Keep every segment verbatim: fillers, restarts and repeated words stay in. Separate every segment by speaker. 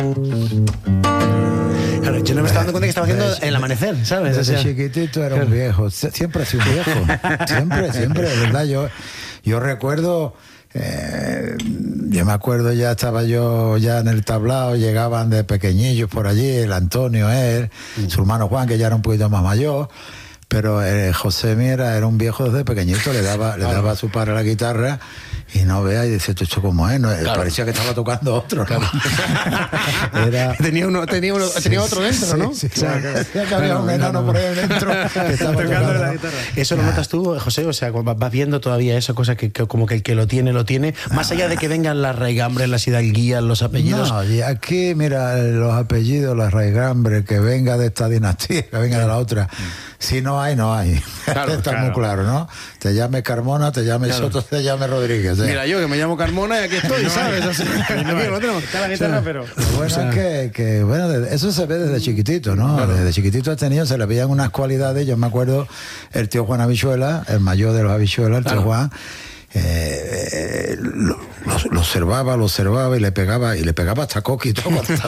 Speaker 1: Claro, yo no me estaba dando cuenta que estaba haciendo el amanecer, ¿sabes?
Speaker 2: Desde
Speaker 1: O sea,
Speaker 2: chiquitito era un viejo, siempre ha sido un viejo, siempre, siempre, de verdad. Yo, yo recuerdo, eh, yo me acuerdo, ya estaba yo ya en el tablao, llegaban de pequeñillos por allí, el Antonio, él, mm. su hermano Juan, que ya era un poquito más mayor. Pero eh, José Miera era un viejo desde pequeñito, le daba, le daba a su padre la guitarra y no vea, y decía, ¿esto cómo es? No, claro. Parecía que estaba tocando otro, ¿no?
Speaker 1: Era... tenía, uno, tenía, uno,
Speaker 2: sí,
Speaker 1: tenía otro dentro,
Speaker 2: sí,
Speaker 1: ¿no?
Speaker 2: Sí, sí, claro. Decía que había un enano por ahí dentro que estaba tocando la guitarra.
Speaker 1: ¿Eso lo notas tú, José? O sea, vas viendo todavía eso, cosa que, que como que el que lo tiene, lo tiene, más allá de que vengan las raigambres, las hidalguías, los apellidos.
Speaker 2: No, y aquí, mira, los apellidos, las raigambres, que venga de esta dinastía, que venga de la otra. Si no hay, no hay.
Speaker 1: Claro,
Speaker 2: Está
Speaker 1: claro.
Speaker 2: muy claro, ¿no? Te llame Carmona, te llame claro. Soto, te llame Rodríguez. ¿eh?
Speaker 1: Mira, yo que me llamo Carmona y aquí estoy, no ¿sabes? Así, aquí no tenemos. Está la guitarra, sí. Pero...
Speaker 2: Lo bueno o sea, es que, que, bueno, eso se ve desde chiquitito, ¿no? Claro. Desde chiquitito has tenido, se le veían unas cualidades. Yo me acuerdo, el tío Juan Habichuela, el mayor de los Habichuelas, el tío claro. Juan, eh, eh, lo, lo, lo observaba, lo observaba y le pegaba, y le pegaba hasta coquito.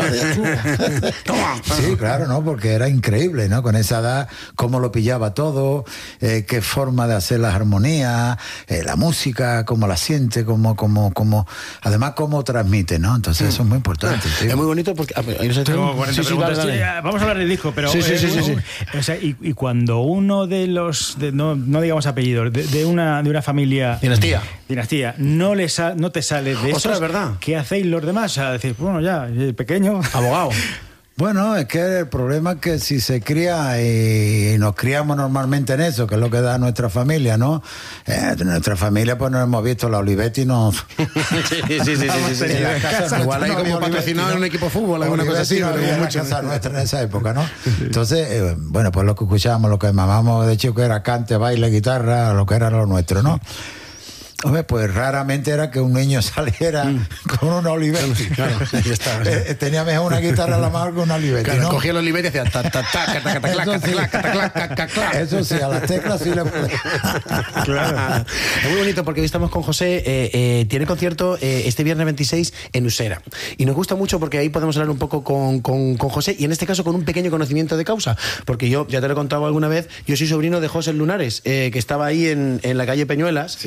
Speaker 2: Sí, claro, ¿no? Porque era increíble, ¿no? Con esa edad, cómo lo pillaba todo, eh, qué forma de hacer las armonías, eh, la música, cómo la siente, cómo, cómo, cómo, además cómo transmite, ¿no? Entonces eso es muy importante.
Speaker 1: Sí. Es muy bonito porque... Ah, no sé,
Speaker 3: tengo cuarenta sí, preguntas. Sí, dale, dale. Vamos a hablar del disco, pero...
Speaker 1: Sí, sí,
Speaker 3: eh,
Speaker 1: sí, sí, sí.
Speaker 3: O sea, y, y cuando uno de los, de, no, no digamos apellidos, de, de, una, de una familia...
Speaker 1: Dinastía.
Speaker 3: Dinastía, no, le sa, no te sale de eso.
Speaker 1: Es verdad.
Speaker 3: ¿Qué hacéis los demás? O sea, decir, bueno, ya, pequeño...
Speaker 1: Abogado.
Speaker 2: Bueno, es que el problema es que si se cría y nos criamos normalmente en eso, que es lo que da nuestra familia, ¿no? Eh, nuestra familia, pues nos hemos visto la Olivetti, no.
Speaker 1: Sí, sí, sí, sí, sí, sí. En la casa, igual hay no como patrocinado en un equipo de fútbol, alguna cosa así.
Speaker 2: No había mucho en casa nuestra en esa época, ¿no? Entonces, eh, bueno, pues lo que escuchábamos, lo que mamábamos de chico era cante, baile, guitarra, lo que era lo nuestro, ¿no? Hombre, pues raramente era que un niño saliera mm. con una Olivetti. Claro, ahí está. Eh, tenía mejor una guitarra a la mano que una Olivetti, claro, ¿no?
Speaker 1: Cogía el Olivetti y hacía ta ta ta ta ta ta ta.
Speaker 2: Eso sí, a las teclas sí le puede.
Speaker 1: Claro. Es muy bonito porque hoy estamos con José. Eh, eh, tiene concierto eh, este viernes veintiséis en Usera. Y nos gusta mucho porque ahí podemos hablar un poco con, con, con José y en este caso con un pequeño conocimiento de causa. Porque yo, ya te lo he contado alguna vez, yo soy sobrino de José Lunares, eh, que estaba ahí en, en la calle Peñuelas.